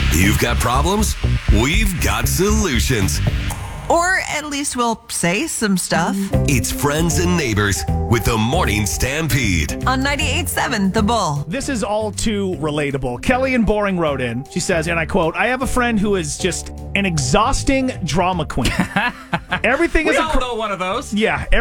You've got problems? We've got solutions. Or at least we'll say some stuff. It's Friends and Neighbors with the Morning Stampede. On 98.7 The Bull. This is all too relatable. Kelly in Boring wrote in. She says, and I quote, I have a friend who is just an exhausting drama queen. Everything We is all know one of those. Yeah.